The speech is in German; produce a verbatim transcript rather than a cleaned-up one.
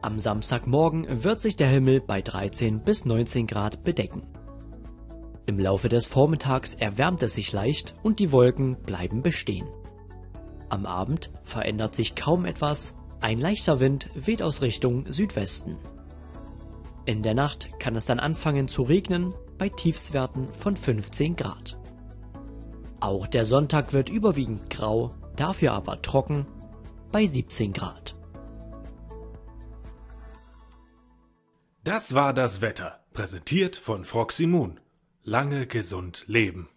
Am Samstagmorgen wird sich der Himmel bei dreizehn bis neunzehn Grad bedecken. Im Laufe des Vormittags erwärmt es sich leicht und die Wolken bleiben bestehen. Am Abend verändert sich kaum etwas, ein leichter Wind weht aus Richtung Südwesten. In der Nacht kann es dann anfangen zu regnen bei Tiefstwerten von fünfzehn Grad. Auch der Sonntag wird überwiegend grau, dafür aber trocken bei siebzehn Grad. Das war das Wetter, präsentiert von Froxy Moon. Lange gesund leben.